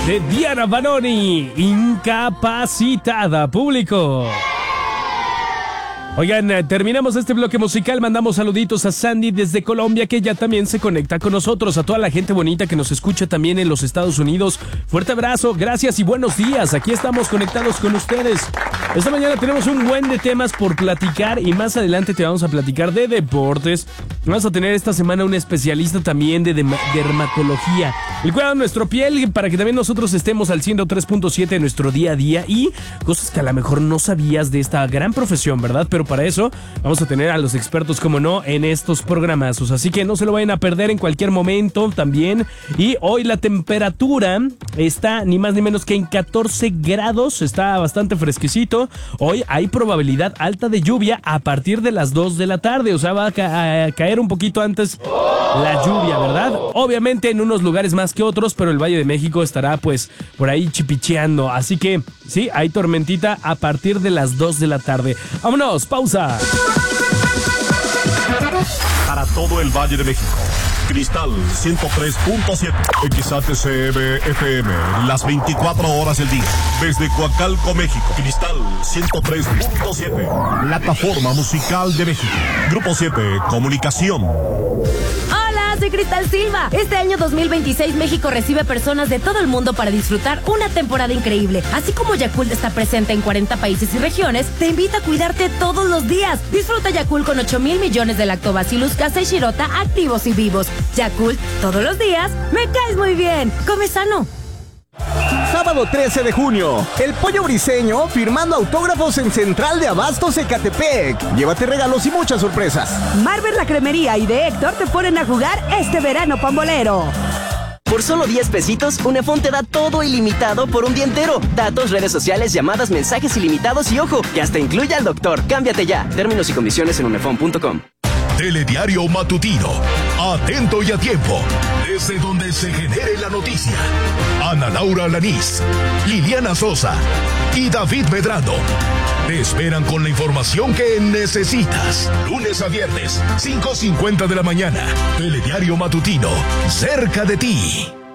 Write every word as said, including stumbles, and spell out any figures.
de Diana Banoni, Incapacitada, público. Oigan, terminamos este bloque musical, mandamos saluditos a Sandy desde Colombia, que ya también se conecta con nosotros, a toda la gente bonita que nos escucha también en los Estados Unidos. Fuerte abrazo, gracias y buenos días, aquí estamos conectados con ustedes. Esta mañana tenemos un buen de temas por platicar y más adelante te vamos a platicar de deportes. Vamos a tener esta semana un especialista también de dermatología, el cuidado de nuestra piel, para que también nosotros estemos al ciento tres punto siete en nuestro día a día y cosas que a lo mejor no sabías de esta gran profesión, ¿verdad? Pero para eso vamos a tener a los expertos, como no, en estos programazos. Así que no se lo vayan a perder en cualquier momento también. Y hoy la temperatura está ni más ni menos que en catorce grados. Está bastante fresquecito. Hoy hay probabilidad alta de lluvia a partir de las dos de la tarde. O sea, va a, ca- a caer un poquito antes la lluvia, ¿verdad? Obviamente en unos lugares más que otros, pero el Valle de México estará pues por ahí chipicheando. Así que sí, hay tormentita a partir de las dos de la tarde. ¡Vámonos! ¡Pausa! Para todo el Valle de México, Cristal ciento tres punto siete, X A T C B F M, las veinticuatro horas del día. Desde Coacalco, México, Cristal ciento tres punto siete, plataforma musical de México. Grupo siete, Comunicación. Hola, soy Cristal Silva. Este año dos mil veintiséis México recibe personas de todo el mundo para disfrutar una temporada increíble. Así como Yakult está presente en cuarenta países y regiones, te invita a cuidarte todos los días. Disfruta Yakult con ocho mil millones de Lactobacillus casei shirota activos y vivos. Yakult, todos los días, me caes muy bien. Come sano. Sábado trece de junio, el Pollo Briseño firmando autógrafos en Central de Abastos Ecatepec. Llévate regalos y muchas sorpresas. Marvel La Cremería y de Héctor te ponen a jugar este verano pambolero. Por solo diez pesitos, Unefón te da todo ilimitado por un día entero. Datos, redes sociales, llamadas, mensajes ilimitados y ojo, que hasta incluye al doctor. Cámbiate ya. Términos y condiciones en unefón punto com. Telediario Matutino. Atento y a tiempo. Desde donde se genere la noticia. Ana Laura Lanís, Liliana Sosa y David Medrano te esperan con la información que necesitas. Lunes a viernes, cinco cincuenta de la mañana. Telediario Matutino, cerca de ti.